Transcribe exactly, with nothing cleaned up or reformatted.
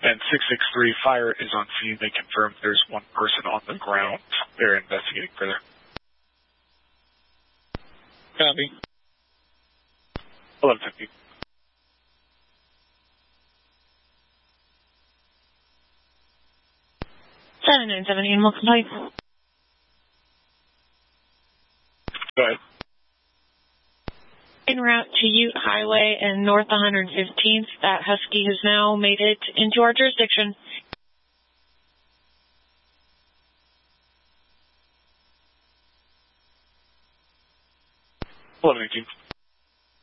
And six six three, fire is on scene. They confirmed there's one person on the ground. They're investigating further. Copy. eleven fifty. seven nine seventeen, Wilson Heights. Go ahead. En route to Ute Highway and North one hundred fifteenth, that Husky has now made it into our jurisdiction. eleven eighteen.